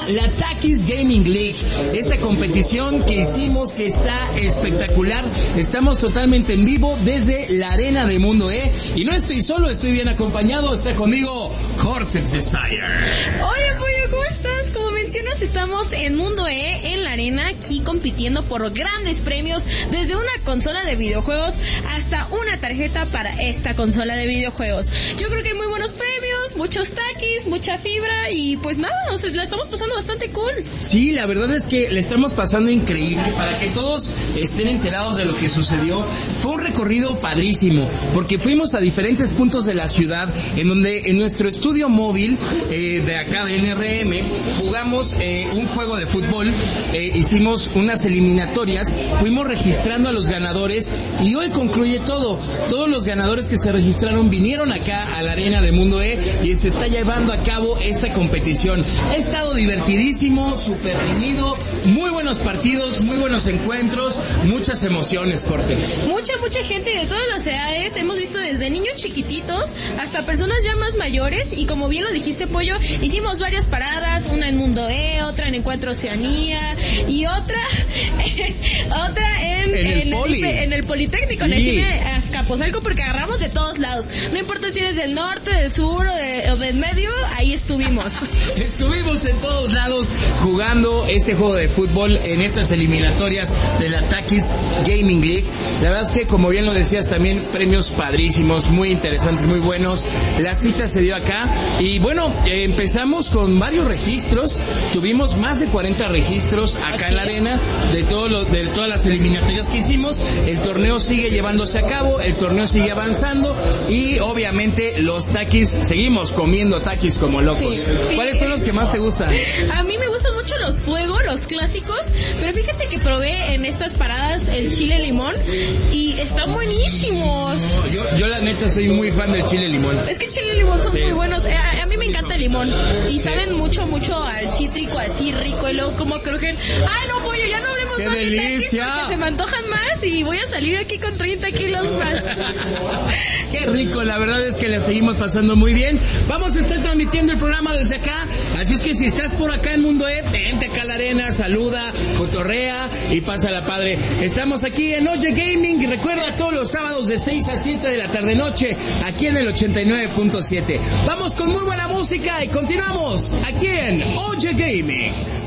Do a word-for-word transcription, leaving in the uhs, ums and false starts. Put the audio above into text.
la Takis Gaming League, esta competición que hicimos que está espectacular. Estamos totalmente en vivo desde la arena de Mundo E y no estoy solo, estoy bien acompañado, está conmigo Cortex Desire. Hola Pollo, ¿cómo estás? Como mencionas, estamos en Mundo E, en la arena, aquí compitiendo por grandes premios, desde una consola de videojuegos hasta una tarjeta para esta consola de videojuegos. Yo creo que hay muy buenos premios, muchos takis, mucha fibra y pues nada, o sea, la estamos pasando bastante cool. Sí, la verdad es que le estamos pasando increíble. Para que todos estén enterados de lo que sucedió, fue un recorrido padrísimo, porque fuimos a diferentes puntos de la ciudad, en donde en nuestro estudio móvil eh, de acá de N R M jugamos eh, un juego de fútbol, eh, hicimos unas eliminatorias, fuimos registrando a los ganadores y hoy concluye todo. Todos los ganadores que se registraron vinieron acá a la arena de Mundo E y se está llevando a cabo esta competición. Ha estado divertidísimo, súper reñido, muy buenos partidos, muy buenos encuentros, muchas emociones, Cortex. Mucha, mucha gente de todas las edades, hemos visto desde niños chiquititos hasta personas ya más mayores y como bien lo dijiste, Pollo, hicimos varias paradas, una en Mundo E, otra en Encuentro Oceanía y otra otra en, en, el, en, poli. el, en el Politécnico, sí. En el cine Azcapotzalco, porque agarramos de todos lados, no importa si eres del norte, del sur o, de, o del medio, ahí estuvimos. Estuvimos en todos lados jugando este juego de fútbol en estas eliminatorias de la Takis Gaming League. La verdad es que, como bien lo decías, también premios padrísimos, muy interesantes, muy buenos. La cita se dio acá y bueno, eh, empezamos con varios registros, tuvimos más de cuarenta registros acá Así en la es. arena de, todo lo, de todas las eliminatorias que hicimos. El torneo sigue llevándose a cabo, el torneo sigue avanzando y obviamente los takis, seguimos comiendo takis como locos. Sí, sí. ¿Cuáles son los que más te gustan? A mí me gustan mucho los fuego, los clásicos, pero fíjate que probé en estas paradas el chile limón y están buenísimos. No, yo, yo la neta soy muy fan del chile limón. Es que chile limón son sí. muy buenos. A, a mí me encanta el limón y sí. saben mucho, mucho al cítrico, así rico y luego como crujen. ¡Ay, no, Pollo! Ya no hablemos ¡Qué más delicia! de takis, se me antojan más y voy a salir aquí con treinta kilos más. ¡Qué rico! La verdad es que la seguimos pasando muy bien. Vamos a estar transmitiendo el programa desde acá, así es que si estás por acá en Mundo E, vente acá a la arena, saluda, cotorrea y pásala padre. Estamos aquí en Oye Gaming y recuerda todos los sábados de seis a siete de la tarde noche, aquí en el ochenta y nueve punto siete. Vamos con muy buena música y continuamos aquí en Oye Gaming.